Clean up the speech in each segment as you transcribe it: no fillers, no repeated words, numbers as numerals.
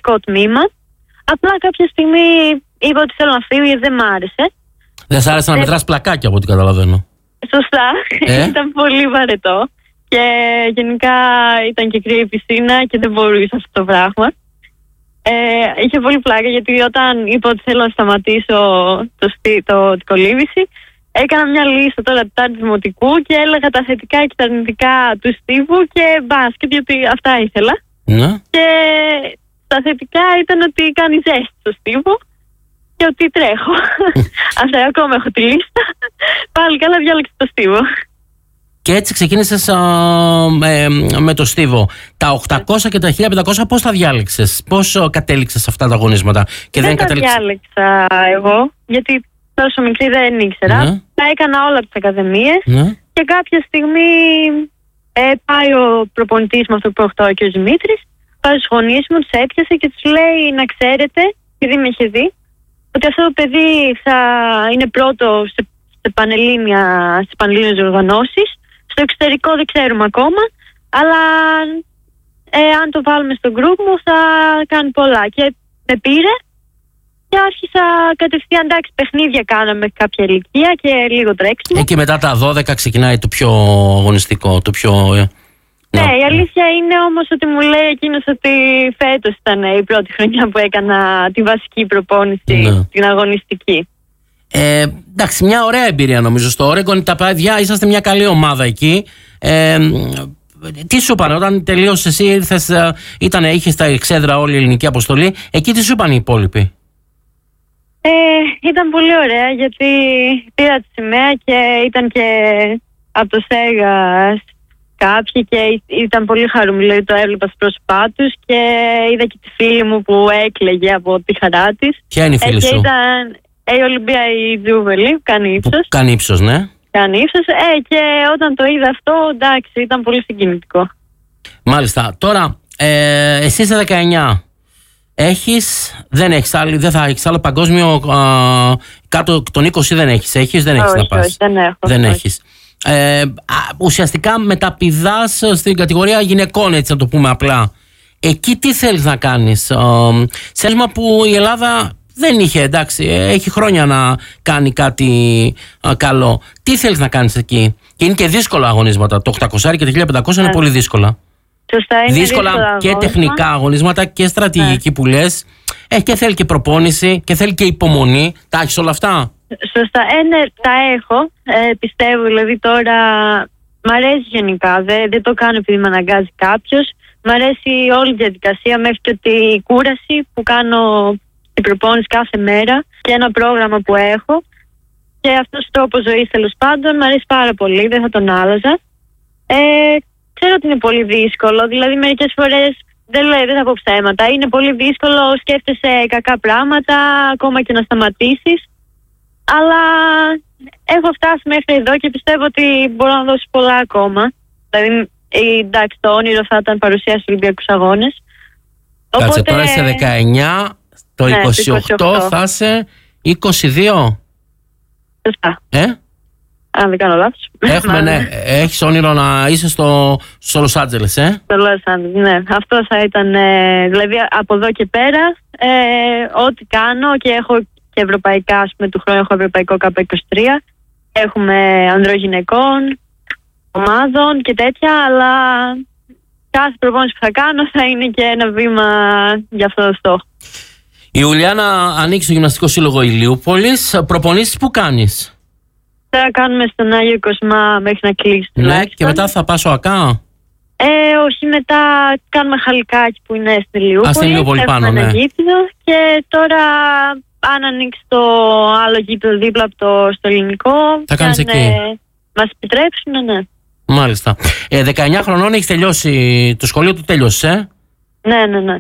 αθλητικό τμήμα. Απλά κάποια στιγμή είπα ότι θέλω να φύγω γιατί δεν μ' άρεσε. Δεν σ' άρεσε να μετράς πλακάκια από ό,τι καταλαβαίνω? Σωστά, ήταν πολύ βαρετό. Και γενικά ήταν και κρύα η πισίνα και δεν μπορούσα αυτό το πράγμα. Είχε πολύ πλάκα γιατί όταν είπα ότι θέλω να σταματήσω την κολύμβηση, έκανα μια λίστα τώρα του δημοτικού και έλεγα τα θετικά και τα αρνητικά του στίβου και μπάσκετ, γιατί αυτά ήθελα. Ναι. Και τα θετικά ήταν ότι κάνει ζέστη στο στίβο και ότι τρέχω. Αυτά, ακόμα έχω τη λίστα. Πάλι καλά, διάλεξα το στίβο. Και έτσι ξεκίνησες με το στίβο. Τα 800 και τα 1500 πώς τα διάλεξες? Πώς κατέληξες αυτά τα αγωνίσματα? Και δεν τα διάλεξα εγώ, γιατί τόσο μικρή δεν ήξερα. Ναι. Τα έκανα όλα από τις ακαδημίες. Ναι. Και κάποια στιγμή πάει ο προπονητής με αυτό που έχω τώρα και ο Δημήτρης, πάει στους γονείς μου, τους έπιασε και τους λέει να ξέρετε, επειδή με είχε δει, ότι αυτό το παιδί θα είναι πρώτο σε πανελλήνιες οργανώσεις. Στο εξωτερικό δεν ξέρουμε ακόμα, αλλά αν το βάλουμε στο group μου θα κάνει πολλά. Και με πήρε και άρχισα κατευθείαν, εντάξει, παιχνίδια κάναμε κάποια ηλικία και λίγο τρέξιμο. Και μετά τα 12 ξεκινάει το πιο αγωνιστικό, το πιο... Ναι, η αλήθεια είναι όμως ότι μου λέει εκείνος ότι φέτος ήταν η πρώτη χρονιά που έκανα τη βασική προπόνηση, την αγωνιστική. Εντάξει, μια ωραία εμπειρία νομίζω στο Όρεγκον. Τα παιδιά, είσαστε μια καλή ομάδα εκεί. Τι σου είπαν όταν τελείωσες εσύ, ήρθες, είχες τα εξέδρα όλη η ελληνική αποστολή? Εκεί τι σου είπαν οι υπόλοιποι? Ήταν πολύ ωραία γιατί πήρα τη σημαία και ήταν και από το ΣΕΓΑ κάποιοι και ήταν πολύ χαρούμενοι. Δηλαδή το έβλεπα στα πρόσωπά τους και είδα και τη φίλη μου που έκλαιγε από τη χαρά της. Ποια είναι η φίλη σου? Ήταν η Ολυμπία η Τζούβελη, που κάνει ύψος. Κάνει ύψος, ναι. Κάνει ύψος, και όταν το είδα αυτό, εντάξει, ήταν πολύ συγκινητικό. Μάλιστα. Τώρα, εσύ είσαι 19. Δεν θα έχεις άλλο παγκόσμιο κάτω των 20 δεν έχεις. Δεν έχεις να πας? Όχι, δεν έχω. Δεν έχεις. Ουσιαστικά μεταπηδάς στην κατηγορία γυναικών, έτσι να το πούμε απλά. Εκεί τι θέλεις να κάνεις? Σέλμα που η Ελλάδα δεν είχε, εντάξει, έχει χρόνια να κάνει κάτι καλό. Τι θέλεις να κάνεις εκεί? Και είναι και δύσκολα αγωνίσματα. Το 800 και το 1500 είναι πολύ δύσκολα. Σωστά, είναι δύσκολα και τεχνικά αγωνίσματα και στρατηγική που λες. Και θέλει και προπόνηση και θέλει και υπομονή. Τα έχεις όλα αυτά? Σωστά, ναι, τα έχω. Πιστεύω, δηλαδή τώρα μ' αρέσει γενικά. Δεν το κάνω επειδή με αναγκάζει κάποιος. Μ' αρέσει όλη η διαδικασία, μέχρι και η κούραση που κάνω, την προπόνηση κάθε μέρα και ένα πρόγραμμα που έχω. Και αυτός ο τρόπος ζωής, τέλος πάντων, μ' αρέσει πάρα πολύ, δεν θα τον άλλαζα. Ξέρω ότι είναι πολύ δύσκολο, δηλαδή μερικές φορές δεν θα πω ψέματα. Είναι πολύ δύσκολο, σκέφτεσαι κακά πράγματα, ακόμα και να σταματήσεις. Αλλά έχω φτάσει μέχρι εδώ και πιστεύω ότι μπορώ να δώσω πολλά ακόμα. Δηλαδή, εντάξει, το όνειρο θα ήταν παρουσία στους Ολυμπιακούς Αγώνες. Κάτσε, τώρα είσαι 19, το 28 θα είσαι 22. Σωστά. Αν δεν κάνω λάθος. Έχεις όνειρο να είσαι στο Λος Άντζελες, Στο Λος Άντζελες, ναι. Αυτό θα ήταν, δηλαδή από εδώ και πέρα, ό,τι κάνω και έχω και ευρωπαϊκά, ας πούμε, του χρόνου έχω ευρωπαϊκό K23, έχουμε ανδρογυναικών, ομάδων και τέτοια, αλλά κάθε προπόνηση που θα κάνω θα είναι και ένα βήμα για αυτό το στόχο. Η Ιουλιάνα ανοίξει το Γυμναστικό Σύλλογο Ηλιούπολης. Προπονήσεις που κάνεις? Τώρα κάνουμε στον Άγιο Κοσμά μέχρι να κλείσει. Ναι, και μετά θα πας ο ΑΚΑ? Όχι, μετά κάνουμε Χαλκάκι που είναι στην Ηλιούπολη. Στην Ηλιούπολη πάνω, ναι. Και τώρα αν ανοίξει το άλλο γήπεδο δίπλα από στο ελληνικό, θα κάνεις εκεί? Μας επιτρέψουν, ναι. Μάλιστα. 19 χρονών έχεις τελειώσει το σχολείο, του τέλειωσες, Ναι.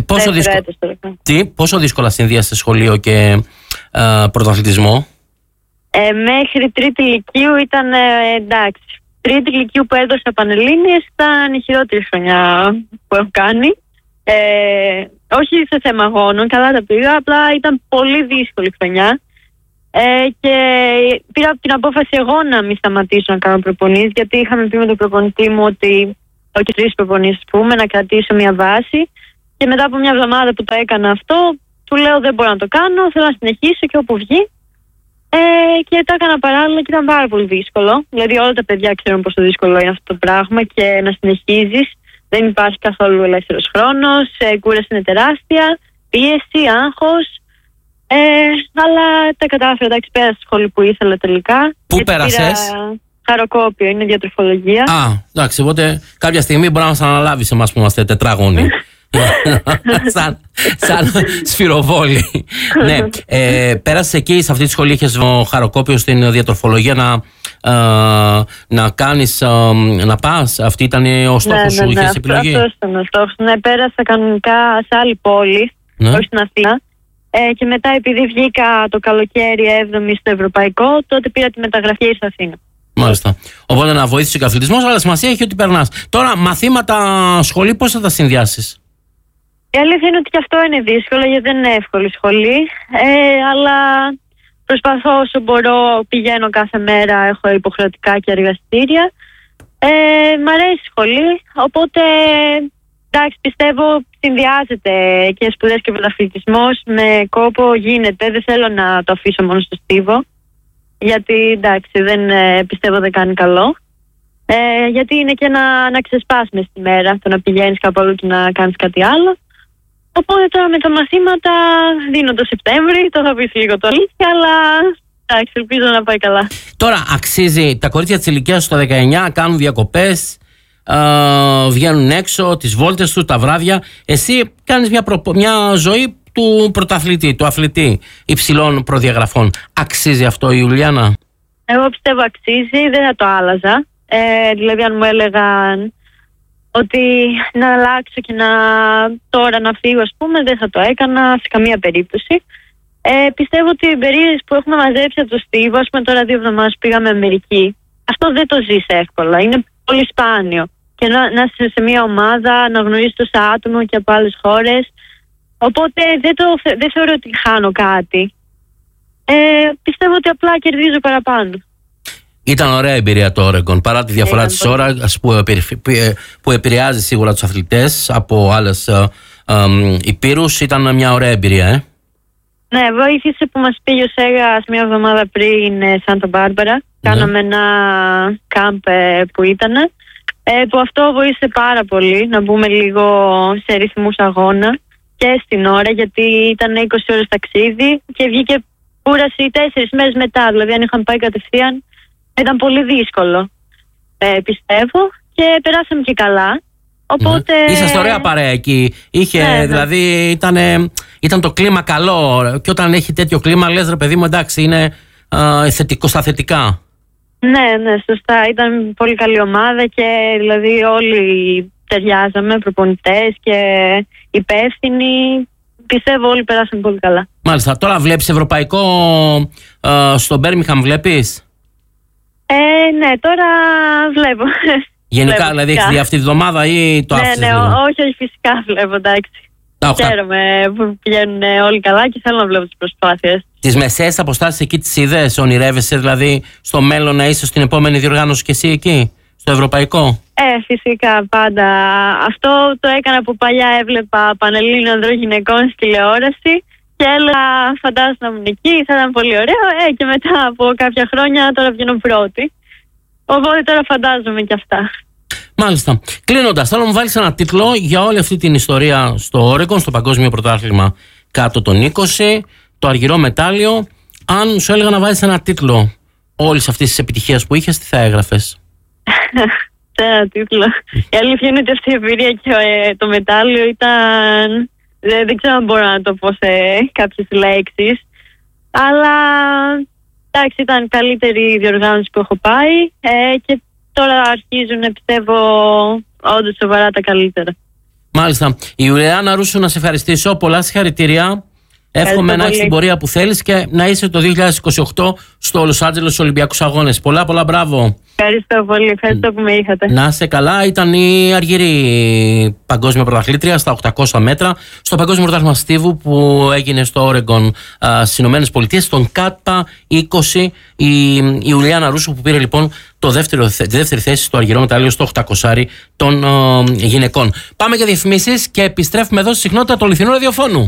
Πόσο δύσκολα συνδυάσες σχολείο και πρωταθλητισμό? Μέχρι τρίτη λυκείου ήταν εντάξει. Τρίτη λυκείου που έδωσα Πανελλήνιες ήταν η χειρότερη χρονιά που έχω κάνει. Όχι σε θέμα αγώνων, καλά τα πήγα, απλά ήταν πολύ δύσκολη χρονιά. Και πήρα την απόφαση εγώ να μην σταματήσω να κάνω προπονήσεις, γιατί είχαμε πει με τον προπονητή μου ότι όχι 3 προπονήσεις, να κρατήσω μια βάση Και μετά από μια εβδομάδα που το έκανα αυτό, του λέω δεν μπορώ να το κάνω, θέλω να συνεχίσω και όπου βγει. Και το έκανα παράλληλα και ήταν πάρα πολύ δύσκολο. Δηλαδή όλα τα παιδιά ξέρουν πόσο δύσκολο είναι αυτό το πράγμα και να συνεχίζεις. Δεν υπάρχει καθόλου ελεύθερος χρόνος, κούραση είναι τεράστια, πίεση, άγχος. Αλλά τα κατάφερα, εντάξει, πέρασα στη σχολή που ήθελα τελικά. Πού πέρασες? Χαροκόπιο, είναι διατροφολογία. Εντάξει, οπότε κάποια στιγμή μπορεί να μας αναλάβεις εμάς που είμαστε τετράγωνοι. σαν σφυροβόλοι. Ναι, πέρασες εκεί σε αυτή τη σχολή, είχες χαροκόπιο στην διατροφολογία να κάνεις, να πας? Αυτή ήταν ο στόχος σου, είχες επιλογή? Αυτός ήταν ο στόχος. Ναι, πέρασα κανονικά σε άλλη πόλη, όχι στην Αθήνα. Και μετά, επειδή βγήκα το καλοκαίρι 7η στο Ευρωπαϊκό, τότε πήρα τη μεταγραφή στην Αθήνα. Μάλιστα. Οπότε να βοήθησε ο καθλητισμός, αλλά σημασία έχει ότι περνάς. Τώρα, μαθήματα, σχολή, πώς θα τα συνδυάσεις? Η αλήθεια είναι ότι και αυτό είναι δύσκολο, γιατί δεν είναι εύκολη σχολή. Αλλά προσπαθώ όσο μπορώ, πηγαίνω κάθε μέρα, έχω υποχρεωτικά και εργαστήρια. Μ' αρέσει η σχολή, οπότε εντάξει, πιστεύω συνδυάζεται και σπουδές και πρωταθλητισμός. Με κόπο γίνεται, δεν θέλω να το αφήσω μόνο στο στίβο, γιατί εντάξει, δεν πιστεύω δεν κάνει καλό. Γιατί είναι και να ξεσπάς μες τη μέρα, το να πηγαίνεις κάπου αλλού και να κάνεις κάτι άλλο. Οπότε τώρα με τα μαθήματα δίνω το Σεπτέμβρη, το θα πεις λίγο το αλήθεια, αλλά εντάξει, ελπίζω να πάει καλά. Τώρα αξίζει, τα κορίτσια της ηλικίας στα 19 κάνουν διακοπές, βγαίνουν έξω, τις βόλτες τους, τα βράδια. Εσύ κάνεις μια ζωή του πρωταθλητή, του αθλητή υψηλών προδιαγραφών. Αξίζει αυτό, Ιουλιάνα? Εγώ πιστεύω αξίζει, δεν θα το άλλαζα. Δηλαδή αν μου έλεγαν ότι να αλλάξω και τώρα να φύγω, ας πούμε, δεν θα το έκανα σε καμία περίπτωση. Πιστεύω ότι οι εμπειρίες που έχουμε μαζέψει από το στίβο, ας πούμε τώρα 2 εβδομάδες πήγαμε Αμερική, αυτό δεν το ζεις εύκολα, είναι πολύ σπάνιο. Και να είσαι σε μια ομάδα, να γνωρίσεις τόσα άτομα και από άλλες χώρες. Οπότε δεν θεωρώ ότι χάνω κάτι. Πιστεύω ότι απλά κερδίζω παραπάνω. Ήταν ωραία εμπειρία το Oregon, παρά τη διαφορά της ώρας που επηρεάζει σίγουρα τους αθλητές από άλλες υπήρους. Ήταν μια ωραία εμπειρία, Ναι, βοήθησε που μας πήγε ο Σέγας μια εβδομάδα πριν Σάντα Μπάρμπαρα. Κάναμε ένα κάμπ που ήταν. Που αυτό βοήθησε πάρα πολύ να μπούμε λίγο σε ρυθμούς αγώνα και στην ώρα, γιατί ήταν 20 ώρες ταξίδι και βγήκε κούραση 4 μέρες μετά. Δηλαδή αν είχαμε πάει κατευθείαν ήταν πολύ δύσκολο, πιστεύω, και περάσαμε και καλά. Οπότε... Είσαστε ωραία παρέα εκεί. Δηλαδή ήταν το κλίμα καλό, και όταν έχει τέτοιο κλίμα λες ρε παιδί μου, εντάξει, είναι θετικό στα θετικά. Ναι, σωστά. Ήταν πολύ καλή ομάδα και δηλαδή όλοι ταιριάζαμε, προπονητές και υπεύθυνοι. Πιστεύω όλοι περάσαμε πολύ καλά. Μάλιστα. Τώρα βλέπεις ευρωπαϊκό στο Μπέρμιγχαμ, βλέπεις? Ναι, τώρα βλέπω. Γενικά, δηλαδή έχεις δει αυτή τη βδομάδα ή το άφησες? Ναι, όχι, φυσικά βλέπω, εντάξει. Χαίρομαι που πηγαίνουν όλοι καλά και θέλω να βλέπω τις προσπάθειες. Τις μεσαίες αποστάσεις εκεί τις είδες? Ονειρεύεσαι δηλαδή στο μέλλον να είσαι στην επόμενη διοργάνωση και εσύ εκεί, στο ευρωπαϊκό? Φυσικά, πάντα. Αυτό το έκανα από παλιά, έβλεπα Πανελλήνιο ανδρών γυναικών στη τηλεόραση και έλεγα φαντάζομαι να ήμουν εκεί, θα ήταν πολύ ωραίο. Και μετά από κάποια χρόνια τώρα βγαίνω πρώτη. Οπότε τώρα φαντάζομαι και αυτά. Μάλιστα. Κλείνοντας, θέλω να μου βάλεις ένα τίτλο για όλη αυτή την ιστορία στο Oregon, στο Παγκόσμιο Πρωτάθλημα κάτω των 20, το αργυρό μετάλλιο. Αν σου έλεγα να βάλεις ένα τίτλο όλης αυτής της επιτυχίας που είχες, τι θα έγραφες? Ένα τίτλο. Η αλήθεια είναι ότι αυτή η εμπειρία και το μετάλλιο ήταν... Δεν ξέρω αν μπορώ να το πω σε κάποιες λέξεις. Αλλά εντάξει, ήταν η καλύτερη διοργάνωση που έχω πάει και τώρα αρχίζουν, πιστεύω, όντως σοβαρά τα καλύτερα. Μάλιστα. Η Ιουλιάνα Ρούσου, να σε ευχαριστήσω. Πολλά συγχαρητήρια. Εύχομαι να έχεις την πορεία που θέλεις και να είσαι το 2028 στο Λος Άντζελες στους Ολυμπιακούς Αγώνες. Πολλά μπράβο. Ευχαριστώ πολύ, ευχαριστώ που με είχατε. Να είσαι καλά. Ήταν η Αργυρή παγκόσμια πρωταθλήτρια στα 800 μέτρα στο Παγκόσμιο Πρωτάθλημα Στίβου που έγινε στο Όρεγκον στις ΗΠΑ, στον ΚΑΤΠΑ 20, η Ιουλιάνα Ρούσου, που πήρε λοιπόν τη δεύτερη θέση στο αργυρό μετάλλιο στο 800 των γυναικών. Πάμε για διαφημίσεις και επιστρέφουμε εδώ στη συχνότητα του αληθινού ραδιοφώνου.